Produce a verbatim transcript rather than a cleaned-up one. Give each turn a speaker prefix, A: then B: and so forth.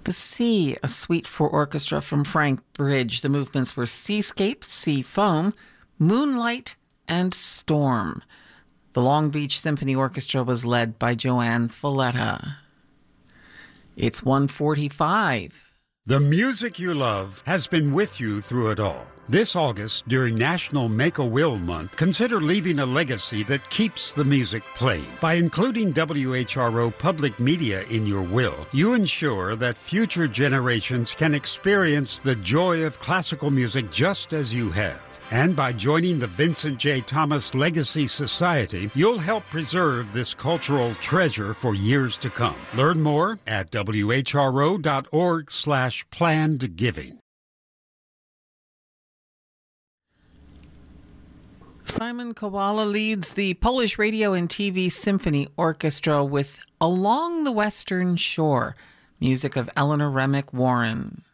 A: The Sea, a suite for orchestra from Frank Bridge. The movements were Seascape, Sea Foam, Moonlight, and Storm. The Long Beach Symphony Orchestra was led by Joanne Falletta. It's one forty-five.
B: The music you love has been with you through it all. This August, during National Make-A-Will Month, consider leaving a legacy that keeps the music playing. By including W H R O Public Media in your will, you ensure that future generations can experience the joy of classical music just as you have. And by joining the Vincent J. Thomas Legacy Society, you'll help preserve this cultural treasure for years to come. Learn more at W H R O dot org slash planned giving.
A: Simon Kowala leads the Polish Radio and T V Symphony Orchestra with Along the Western Shore, music of Eleanor Remick Warren.